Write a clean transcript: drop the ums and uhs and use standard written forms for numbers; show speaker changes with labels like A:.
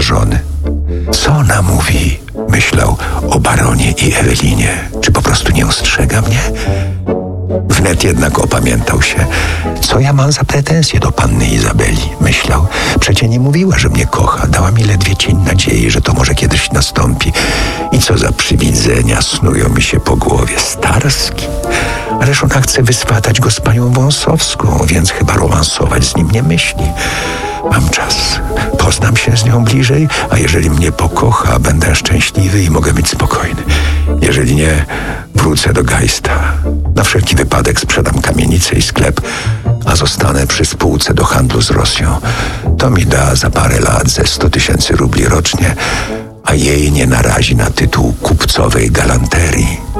A: przerażony. Co ona mówi? Myślał o baronie i Ewelinie. Czy po prostu nie ostrzega mnie? Wnet jednak opamiętał się. Co ja mam za pretensje do panny Izabeli? Myślał. Przecie nie mówiła, że mnie kocha. Dała mi ledwie cień nadziei, że to może kiedyś nastąpi. I co za przywidzenia snują mi się po głowie. Starski? Ależ ona chce wyswatać go z panią Wąsowską, więc chyba romansować z nim nie myśli. Mam czas. Poznam się z nią bliżej, a jeżeli mnie pokocha, będę szczęśliwy i mogę być spokojny. Jeżeli nie, wrócę do Geista. Na wszelki wypadek sprzedam kamienicę i sklep, a zostanę przy spółce do handlu z Rosją. To mi da za parę lat ze 100 000 rubli rocznie, a jej nie narazi na tytuł kupcowej galanterii.